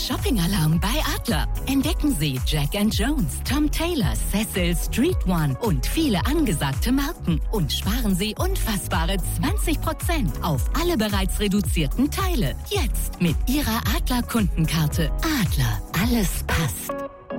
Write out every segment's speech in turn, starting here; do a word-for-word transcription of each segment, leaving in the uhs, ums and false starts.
Shopping-Alarm bei Adler. Entdecken Sie Jack and Jones, Tom Taylor, Cecil, Street One und viele angesagte Marken. Und sparen Sie unfassbare zwanzig Prozent auf alle bereits reduzierten Teile. Jetzt mit Ihrer Adler-Kundenkarte. Adler, alles passt.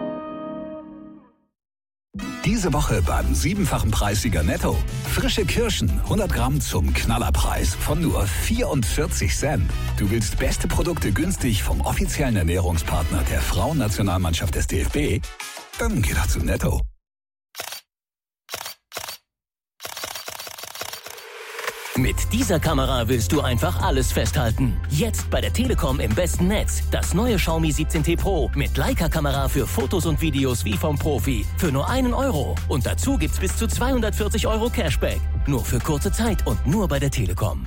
Diese Woche beim siebenfachen Preissieger Netto. Frische Kirschen, hundert Gramm zum Knallerpreis von nur vierundvierzig Cent. Du willst beste Produkte günstig vom offiziellen Ernährungspartner der Frauennationalmannschaft des D F B? Dann geh doch zu Netto. Mit dieser Kamera willst du einfach alles festhalten. Jetzt bei der Telekom im besten Netz. Das neue Xiaomi siebzehn T Pro mit Leica-Kamera für Fotos und Videos wie vom Profi. Für nur einen Euro. Und dazu gibt's bis zu zweihundertvierzig Euro Cashback. Nur für kurze Zeit und nur bei der Telekom.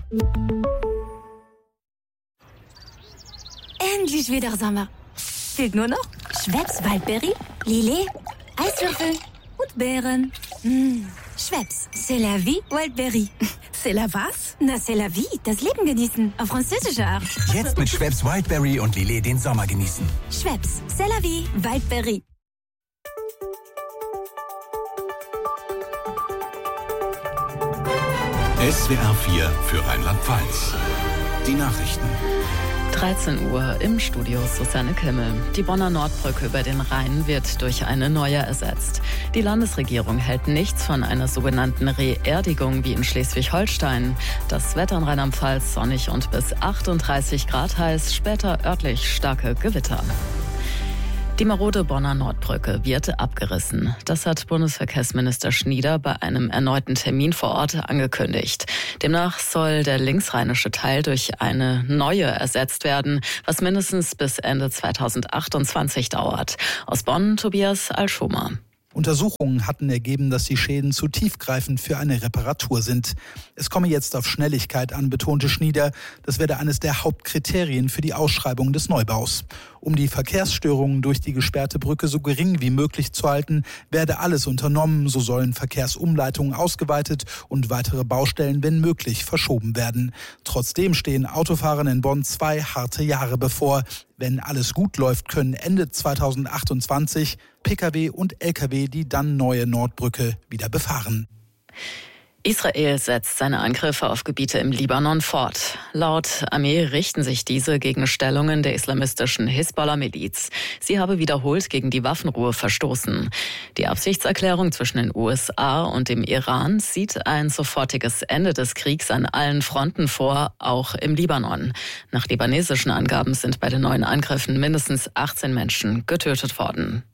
Endlich wieder Sommer. Fehlt nur noch Schweppes Waldbeere, Lillet, Eiswürfel und Beeren. Mmh. Schweppes, c'est la vie, Wildberry. C'est la was? Na, c'est la vie, das Leben genießen, auf französische Art. Jetzt mit Schweppes Wildberry und Lillet den Sommer genießen. Schweppes, c'est la vie, Wildberry. S W R vier für Rheinland-Pfalz. Die Nachrichten. dreizehn Uhr im Studio Susanne Kimmel. Die Bonner Nordbrücke über den Rhein wird durch eine neue ersetzt. Die Landesregierung hält nichts von einer sogenannten Reerdigung wie in Schleswig-Holstein. Das Wetter in Rheinland-Pfalz sonnig und bis achtunddreißig Grad heiß, später örtlich starke Gewitter. Die marode Bonner Nordbrücke wird abgerissen. Das hat Bundesverkehrsminister Schnieder bei einem erneuten Termin vor Ort angekündigt. Demnach soll der linksrheinische Teil durch eine neue ersetzt werden, was mindestens bis Ende zweitausendachtundzwanzig dauert. Aus Bonn, Tobias Alschumer. Untersuchungen hatten ergeben, dass die Schäden zu tiefgreifend für eine Reparatur sind. Es komme jetzt auf Schnelligkeit an, betonte Schnieder. Das werde eines der Hauptkriterien für die Ausschreibung des Neubaus. Um die Verkehrsstörungen durch die gesperrte Brücke so gering wie möglich zu halten, werde alles unternommen. So sollen Verkehrsumleitungen ausgeweitet und weitere Baustellen, wenn möglich, verschoben werden. Trotzdem stehen Autofahrern in Bonn zwei harte Jahre bevor. Wenn alles gut läuft, können Ende zweitausendachtundzwanzig Pkw und Lkw die dann neue Nordbrücke wieder befahren. Israel setzt seine Angriffe auf Gebiete im Libanon fort. Laut Armee richten sich diese gegen Stellungen der islamistischen Hisbollah-Miliz. Sie habe wiederholt gegen die Waffenruhe verstoßen. Die Absichtserklärung zwischen den U S A und dem Iran sieht ein sofortiges Ende des Kriegs an allen Fronten vor, auch im Libanon. Nach libanesischen Angaben sind bei den neuen Angriffen mindestens achtzehn Menschen getötet worden.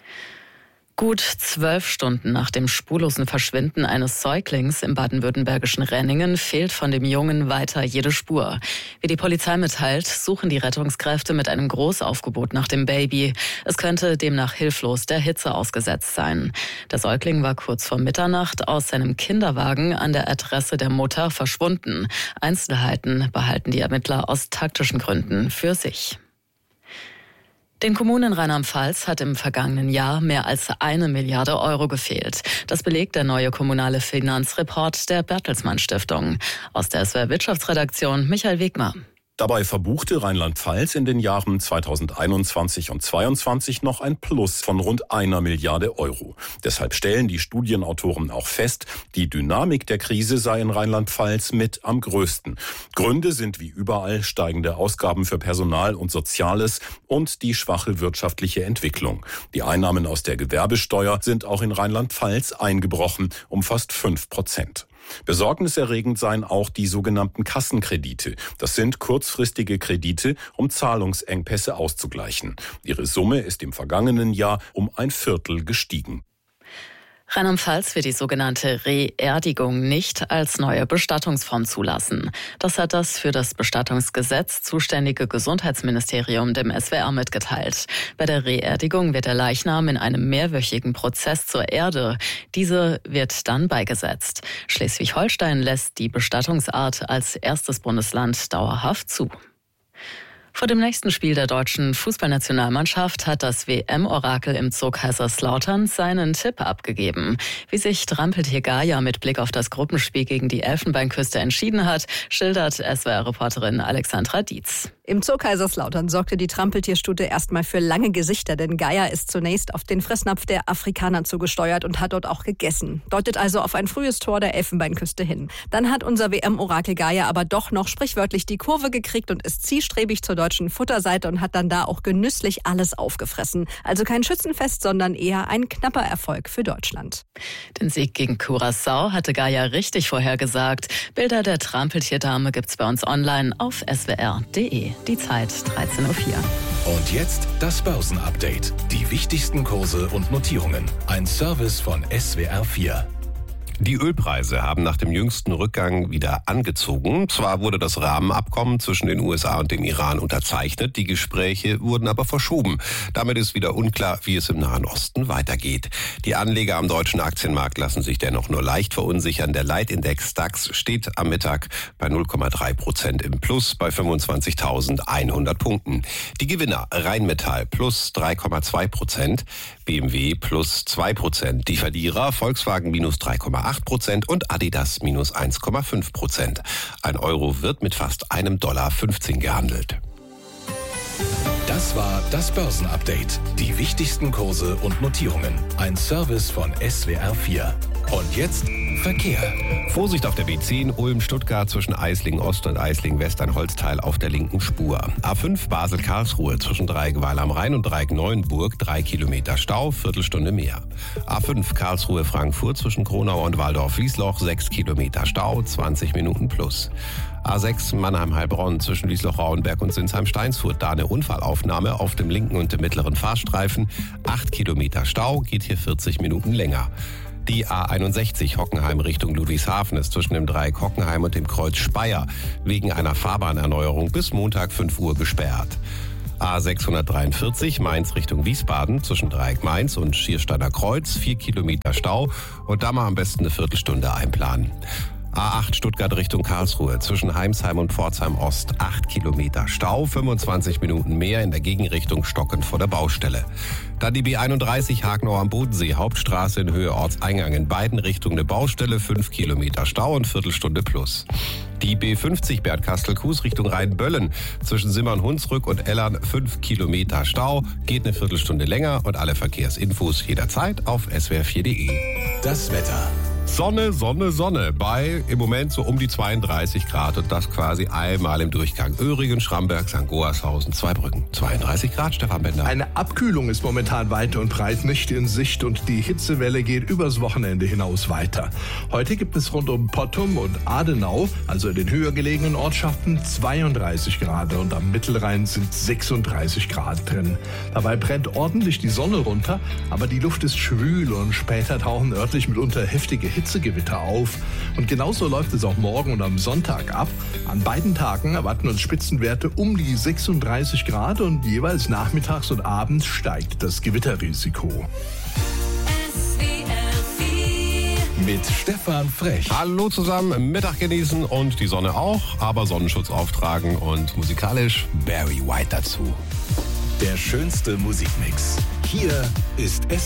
Gut zwölf Stunden nach dem spurlosen Verschwinden eines Säuglings im baden-württembergischen Renningen fehlt von dem Jungen weiter jede Spur. Wie die Polizei mitteilt, suchen die Rettungskräfte mit einem Großaufgebot nach dem Baby. Es könnte demnach hilflos der Hitze ausgesetzt sein. Der Säugling war kurz vor Mitternacht aus seinem Kinderwagen an der Adresse der Mutter verschwunden. Einzelheiten behalten die Ermittler aus taktischen Gründen für sich. Den Kommunen Rheinland-Pfalz hat im vergangenen Jahr mehr als eine Milliarde Euro gefehlt. Das belegt der neue kommunale Finanzreport der Bertelsmann Stiftung. Aus der S W R Wirtschaftsredaktion Michael Wegmer. Dabei verbuchte Rheinland-Pfalz in den Jahren zweitausendeinundzwanzig und zweitausendzweiundzwanzig noch ein Plus von rund einer Milliarde Euro. Deshalb stellen die Studienautoren auch fest, die Dynamik der Krise sei in Rheinland-Pfalz mit am größten. Gründe sind wie überall steigende Ausgaben für Personal und Soziales und die schwache wirtschaftliche Entwicklung. Die Einnahmen aus der Gewerbesteuer sind auch in Rheinland-Pfalz eingebrochen um fast fünf Prozent. Besorgniserregend seien auch die sogenannten Kassenkredite. Das sind kurzfristige Kredite, um Zahlungsengpässe auszugleichen. Ihre Summe ist im vergangenen Jahr um ein Viertel gestiegen. Rheinland-Pfalz wird die sogenannte Reerdigung nicht als neue Bestattungsform zulassen. Das hat das für das Bestattungsgesetz zuständige Gesundheitsministerium dem S W R mitgeteilt. Bei der Reerdigung wird der Leichnam in einem mehrwöchigen Prozess zur Erde. Diese wird dann beigesetzt. Schleswig-Holstein lässt die Bestattungsart als erstes Bundesland dauerhaft zu. Vor dem nächsten Spiel der deutschen Fußballnationalmannschaft hat das W M-Orakel im Zoo Kaiserslautern seinen Tipp abgegeben. Wie sich Trampeltier Gaia mit Blick auf das Gruppenspiel gegen die Elfenbeinküste entschieden hat, schildert S W R-Reporterin Alexandra Dietz. Im Zoo Kaiserslautern sorgte die Trampeltierstute erstmal für lange Gesichter, denn Geier ist zunächst auf den Fressnapf der Afrikaner zugesteuert und hat dort auch gegessen. Deutet also auf ein frühes Tor der Elfenbeinküste hin. Dann hat unser W M-Orakel Geier aber doch noch sprichwörtlich die Kurve gekriegt und ist zielstrebig zur deutschen Futterseite und hat dann da auch genüsslich alles aufgefressen. Also kein Schützenfest, sondern eher ein knapper Erfolg für Deutschland. Den Sieg gegen Curaçao hatte Geier richtig vorhergesagt. Bilder der Trampeltierdame gibt's bei uns online auf s w r punkt d e. Die Zeit dreizehn Uhr vier. Und jetzt das Börsenupdate. Die wichtigsten Kurse und Notierungen. Ein Service von S W R vier. Die Ölpreise haben nach dem jüngsten Rückgang wieder angezogen. Zwar wurde das Rahmenabkommen zwischen den U S A und dem Iran unterzeichnet, die Gespräche wurden aber verschoben. Damit ist wieder unklar, wie es im Nahen Osten weitergeht. Die Anleger am deutschen Aktienmarkt lassen sich dennoch nur leicht verunsichern. Der Leitindex DAX steht am Mittag bei null Komma drei Prozent im Plus bei fünfundzwanzigtausendeinhundert Punkten. Die Gewinner Rheinmetall plus drei Komma zwei Prozent, B M W plus zwei Prozent. Die Verlierer Volkswagen minus drei Komma acht Prozent und Adidas minus eins Komma fünf Prozent. Ein Euro wird mit fast einem Dollar fünfzehn gehandelt. Das war das Börsenupdate. Die wichtigsten Kurse und Notierungen. Ein Service von S W R vier. Und jetzt Verkehr. Vorsicht auf der B zehn Ulm-Stuttgart zwischen Eislingen Ost und Eislingen West, ein Holzteil auf der linken Spur. A fünf Basel-Karlsruhe zwischen Dreieck-Weil am Rhein und Dreieck-Neuenburg, drei Kilometer Stau, Viertelstunde mehr. A fünf Karlsruhe-Frankfurt zwischen Kronau und Waldorf-Wiesloch, sechs Kilometer Stau, zwanzig Minuten plus. A sechs Mannheim-Heilbronn zwischen Wiesloch-Rauenberg und Sinsheim-Steinsfurt, da eine Unfallaufnahme auf dem linken und dem mittleren Fahrstreifen, acht Kilometer Stau, geht hier vierzig Minuten länger. Die A einundsechzig Hockenheim Richtung Ludwigshafen ist zwischen dem Dreieck Hockenheim und dem Kreuz Speyer wegen einer Fahrbahnerneuerung bis Montag fünf Uhr gesperrt. A sechshundertdreiundvierzig Mainz Richtung Wiesbaden zwischen Dreieck Mainz und Schiersteiner Kreuz, vier Kilometer Stau und da mal am besten eine Viertelstunde einplanen. A acht Stuttgart Richtung Karlsruhe zwischen Heimsheim und Pforzheim Ost, acht Kilometer Stau, fünfundzwanzig Minuten mehr in der Gegenrichtung Stocken vor der Baustelle. Dann die B einunddreißig Hagenau am Bodensee, Hauptstraße in Höhe Ortseingang, in beiden Richtungen eine Baustelle, fünf Kilometer Stau und Viertelstunde plus. Die B fünfzig Bernkastel-Kues Richtung Rheinböllen zwischen Simmern-Hunsrück und Ellern, fünf Kilometer Stau, geht eine Viertelstunde länger und alle Verkehrsinfos jederzeit auf s w r vier punkt d e. Das Wetter. Sonne, Sonne, Sonne bei im Moment so um die zweiunddreißig Grad und das quasi einmal im Durchgang. Öhringen, Schramberg, Sankt Goarshausen, Zweibrücken. zweiunddreißig Grad, Stefan Bender. Eine Abkühlung ist momentan weit und breit nicht in Sicht und die Hitzewelle geht übers Wochenende hinaus weiter. Heute gibt es rund um Pottum und Adenau, also in den höher gelegenen Ortschaften, zweiunddreißig Grad und am Mittelrhein sind sechsunddreißig Grad drin. Dabei brennt ordentlich die Sonne runter, aber die Luft ist schwül und später tauchen örtlich mitunter heftige Hitzegewitter auf. Und genauso läuft es auch morgen und am Sonntag ab. An beiden Tagen erwarten uns Spitzenwerte um die sechsunddreißig Grad und jeweils nachmittags und abends steigt das Gewitterrisiko. Mit Stefan Frech. Hallo zusammen, Mittag genießen und die Sonne auch, aber Sonnenschutz auftragen und musikalisch Barry White dazu. Der schönste Musikmix. Hier ist S